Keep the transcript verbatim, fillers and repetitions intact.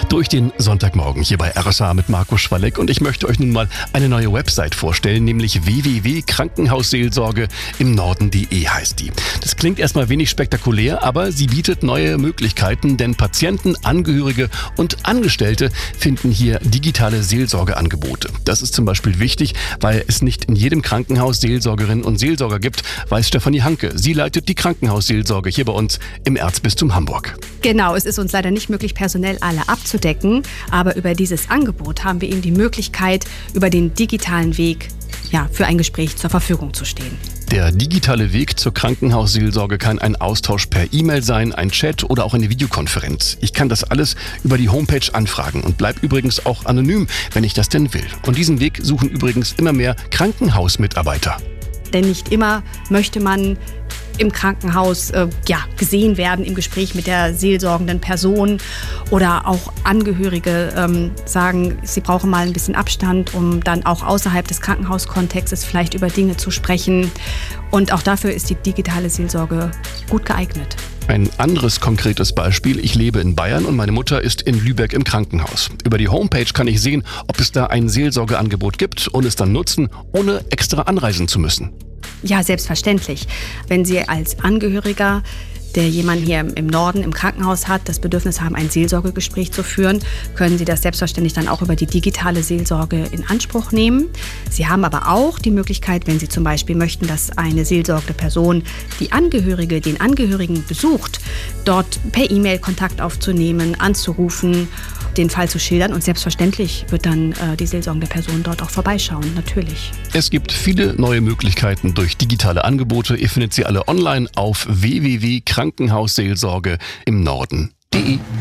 Durch den Sonntagmorgen hier bei R S A mit Marco Schwalleck und ich möchte euch nun mal eine neue Website vorstellen, nämlich w w w punkt krankenhausseelsorge im Norden punkt de heißt die. Das klingt erstmal wenig spektakulär, aber sie bietet neue Möglichkeiten, denn Patienten, Angehörige und Angestellte finden hier digitale Seelsorgeangebote. Das ist zum Beispiel wichtig, weil es nicht in jedem Krankenhaus Seelsorgerinnen und Seelsorger gibt, weiß Stefanie Hanke. Sie leitet die Krankenhausseelsorge hier bei uns im Erzbistum Hamburg. Genau, es ist uns leider nicht möglich, personell alle abzudecken, aber über dieses Angebot haben wir Ihnen die Möglichkeit, über den digitalen Weg ja, für ein Gespräch zur Verfügung zu stehen. Der digitale Weg zur Krankenhausseelsorge kann ein Austausch per E-Mail sein, ein Chat oder auch eine Videokonferenz. Ich kann das alles über die Homepage anfragen und bleib übrigens auch anonym, wenn ich das denn will. Und diesen Weg suchen übrigens immer mehr Krankenhausmitarbeiter. Denn nicht immer möchte man im Krankenhaus äh, ja, gesehen werden im Gespräch mit der seelsorgenden Person oder auch Angehörige ähm, sagen, sie brauchen mal ein bisschen Abstand, um dann auch außerhalb des Krankenhauskontextes vielleicht über Dinge zu sprechen. Und auch dafür ist die digitale Seelsorge gut geeignet. Ein anderes konkretes Beispiel. Ich lebe in Bayern und meine Mutter ist in Lübeck im Krankenhaus. Über die Homepage kann ich sehen, ob es da ein Seelsorgeangebot gibt und es dann nutzen, ohne extra anreisen zu müssen. Ja, selbstverständlich. Wenn Sie als Angehöriger, der jemanden hier im Norden im Krankenhaus hat, das Bedürfnis haben, ein Seelsorgegespräch zu führen, können Sie das selbstverständlich dann auch über die digitale Seelsorge in Anspruch nehmen. Sie haben aber auch die Möglichkeit, wenn Sie zum Beispiel möchten, dass eine seelsorgende Person die Angehörige, den Angehörigen besucht, dort per E-Mail Kontakt aufzunehmen, anzurufen, den Fall zu schildern und selbstverständlich wird dann äh, die seelsorgende Person dort auch vorbeischauen, natürlich. Es gibt viele neue Möglichkeiten durch digitale Angebote. Ihr findet sie alle online auf w w w punkt krankenhausseelsorge im Norden punkt de.